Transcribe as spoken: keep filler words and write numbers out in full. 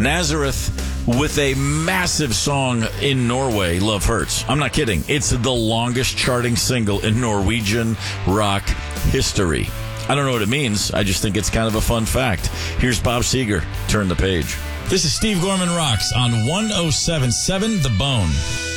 Nazareth with a massive song in Norway, Love Hurts. I'm not kidding. It's the longest charting single in Norwegian rock history. I don't know what it means. I just think it's kind of a fun fact. Here's Bob Seger. Turn the page. This is Steve Gorman Rocks on one oh seven point seven The Bone.